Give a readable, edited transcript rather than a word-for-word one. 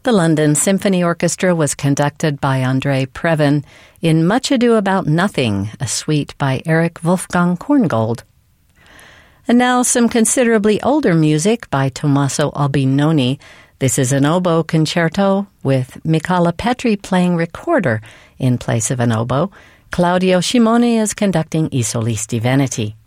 The London Symphony Orchestra was conducted by André Previn in Much Ado About Nothing, a suite by Eric Wolfgang Korngold. And now some considerably older music by Tommaso Albinoni. This is an oboe concerto with Michala Petri playing recorder in place of an oboe. Claudio Scimone is conducting I Solisti Veneti.